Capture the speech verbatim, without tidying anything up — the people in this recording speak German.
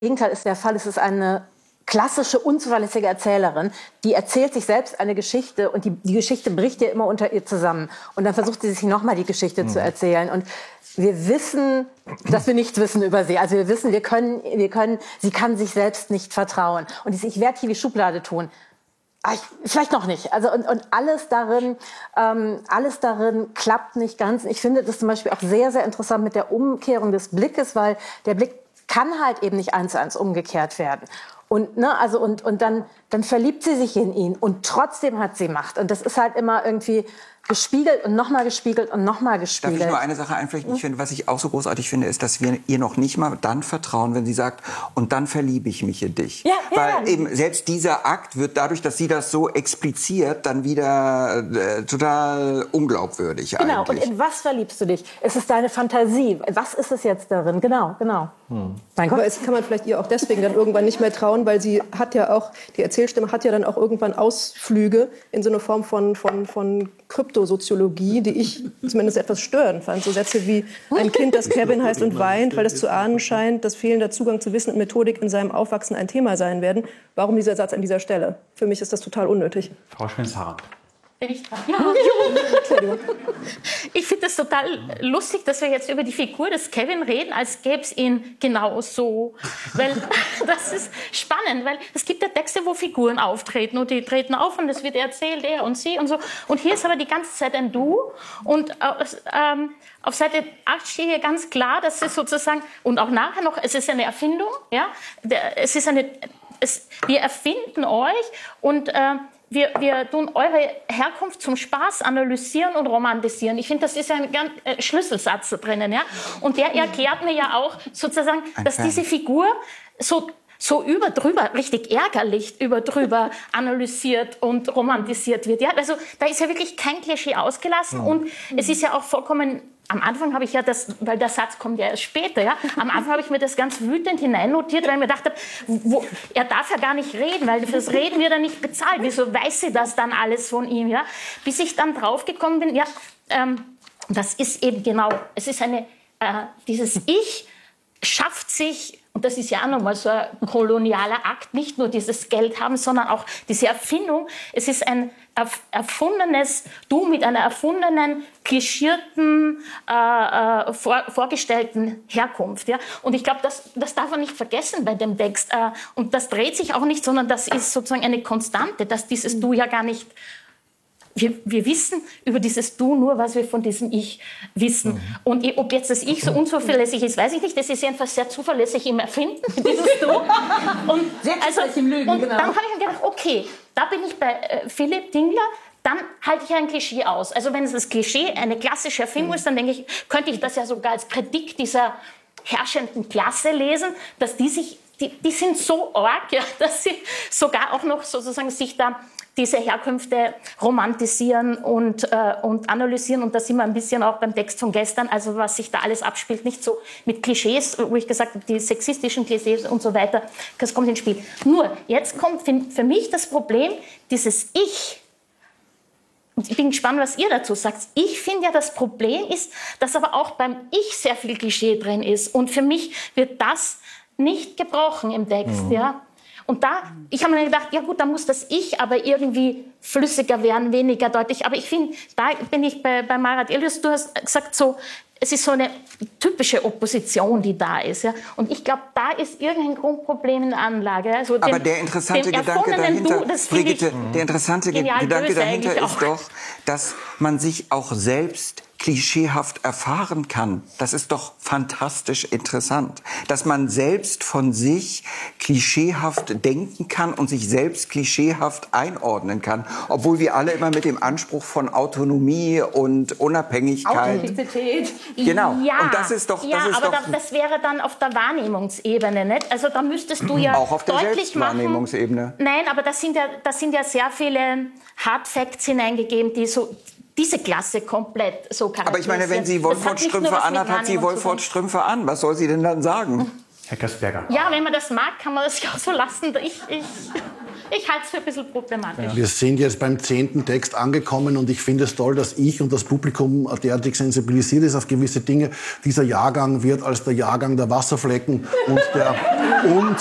Gegenteil ist der Fall. Es ist eine klassische, unzuverlässige Erzählerin, die erzählt sich selbst eine Geschichte und die, die Geschichte bricht ja immer unter ihr zusammen. Und dann versucht sie sich nochmal die Geschichte mhm. zu erzählen. Und wir wissen, dass wir nichts wissen über sie. Also wir wissen, wir können, wir können, sie kann sich selbst nicht vertrauen. Und dieses, ich werde hier die Schublade tun. Ah, ich, vielleicht noch nicht. Also und, und alles darin, ähm, alles darin klappt nicht ganz. Ich finde das zum Beispiel auch sehr, sehr interessant mit der Umkehrung des Blickes, weil der Blick kann halt eben nicht eins zu eins umgekehrt werden. Und, ne, also, und, und dann, dann verliebt sie sich in ihn und trotzdem hat sie Macht. Und das ist halt immer irgendwie gespiegelt und nochmal gespiegelt und nochmal gespiegelt. Darf ich nur eine Sache einflechten? Ich finde, was ich auch so großartig finde, ist, dass wir ihr noch nicht mal dann vertrauen, wenn sie sagt, und dann verliebe ich mich in dich. Ja, ja, Weil ja. eben selbst dieser Akt wird dadurch, dass sie das so expliziert, dann wieder äh, total unglaubwürdig genau. eigentlich. Und in was verliebst du dich? Es ist deine Fantasie. Was ist es jetzt darin? Genau, genau. Hm. Aber es kann man vielleicht ihr auch deswegen dann irgendwann nicht mehr trauen, weil sie hat ja auch, die Erzählstimme hat ja dann auch irgendwann Ausflüge in so eine Form von, von, von Kryptosoziologie, die ich zumindest etwas störend fand. So Sätze wie, ein Kind, das Kevin heißt und weint, weil es zu ahnen scheint, dass fehlender Zugang zu Wissen und Methodik in seinem Aufwachsen ein Thema sein werden. Warum dieser Satz an dieser Stelle? Für mich ist das total unnötig. Frau Schwenz-Harand. Bin ich dran? Ja. Ich finde es total lustig, dass wir jetzt über die Figur des Kevin reden, als gäbe es ihn genau so. Weil das ist spannend, weil es gibt ja Texte, wo Figuren auftreten und die treten auf und es wird erzählt, er und sie und so. Und hier ist aber die ganze Zeit ein Du und ähm, auf Seite acht steht hier ganz klar, dass es sozusagen, und auch nachher noch, es ist eine Erfindung, ja, es ist eine, es, wir erfinden euch und äh, Wir, wir tun eure Herkunft zum Spaß analysieren und romantisieren. Ich finde, das ist ein ganz äh, Schlüsselsatz da drinnen. Ja? Und der erklärt mir ja auch sozusagen, dass diese Figur so, so über drüber, richtig ärgerlich über drüber analysiert und romantisiert wird. Ja? Also da ist ja wirklich kein Klischee ausgelassen. Mhm. Und es ist ja auch vollkommen... Am Anfang habe ich ja das, weil der Satz kommt ja erst später, ja. Am Anfang habe ich mir das ganz wütend hineinnotiert, weil ich mir dachte, wo, er darf ja gar nicht reden, weil fürs Reden wird er nicht bezahlt. Wieso weiß sie das dann alles von ihm, ja? Bis ich dann draufgekommen bin, ja, ähm, das ist eben genau, es ist eine, äh, dieses Ich schafft sich, und das ist ja auch nochmal so ein kolonialer Akt, nicht nur dieses Geld haben, sondern auch diese Erfindung. Es ist ein erfundenes, du mit einer erfundenen, klischierten, äh, äh, vor, vorgestellten Herkunft. Ja? Und ich glaube, das, das darf man nicht vergessen bei dem Text. Äh, und das dreht sich auch nicht, sondern das ist sozusagen eine Konstante, dass dieses Du ja gar nicht... Wir, wir wissen über dieses Du nur, was wir von diesem Ich wissen. Mhm. Und ob jetzt das Ich so unzuverlässig ist, weiß ich nicht. Das ist jedenfalls sehr zuverlässig im Erfinden, dieses Du. Und, sehr zuverlässig im Lügen, und genau. Dann habe ich mir gedacht, okay, da bin ich bei äh, Philipp Dingler, dann halte ich ein Klischee aus. Also wenn es das Klischee eine klassische Erfindung ist, dann denke ich, könnte ich das ja sogar als Kritik dieser herrschenden Klasse lesen, dass die sich, die, die sind so arg, ja, dass sie sogar auch noch sozusagen sich da diese Herkünfte romantisieren und, äh, und analysieren. Und da sind wir ein bisschen auch beim Text von gestern, also was sich da alles abspielt, nicht so mit Klischees, wo ich gesagt habe, die sexistischen Klischees und so weiter, das kommt ins Spiel. Nur, jetzt kommt für mich das Problem, dieses Ich. Und ich bin gespannt, was ihr dazu sagt. Ich finde ja, das Problem ist, dass aber auch beim Ich sehr viel Klischee drin ist. Und für mich wird das nicht gebrochen im Text, mhm. ja. Und da, ich habe mir gedacht, ja gut, da muss das Ich aber irgendwie flüssiger werden, weniger deutlich. Aber ich finde, da bin ich bei, bei Marat Elias, du hast gesagt, so, es ist so eine typische Opposition, die da ist. Ja? Und ich glaube, da ist irgendein Grundproblem in der Anlage. Also aber dem, der interessante dem Gedanke dahinter, du, das Brigitte, ich der interessante Gedanke dahinter ist auch. doch, dass man sich auch selbst klischeehaft erfahren kann. Das ist doch fantastisch interessant. Dass man selbst von sich klischeehaft denken kann und sich selbst klischeehaft einordnen kann. Obwohl wir alle immer mit dem Anspruch von Autonomie und Unabhängigkeit... Authentizität. Genau. Ja, und das ist doch... Das ja ist aber doch, da, das wäre dann auf der Wahrnehmungsebene, nicht? Also da müsstest du ja auch auf der deutlich machen... Selbstwahrnehmungsebene. Nein, aber da sind ja, da sind ja sehr viele Hard Facts hineingegeben, die so... diese Klasse komplett so charakterisiert. Aber ich meine, wenn sie Wolford-Strümpfe anhat, hat sie Wolford-Strümpfe an. Was soll sie denn dann sagen? Herr Kasperger. Ja, wenn man das mag, kann man das ja auch so lassen. Ich, ich, ich halte es für ein bisschen problematisch. Ja. Wir sind jetzt beim zehnten Text angekommen und ich finde es toll, dass ich und das Publikum derartig sensibilisiert ist auf gewisse Dinge. Dieser Jahrgang wird als der Jahrgang der Wasserflecken und der... Und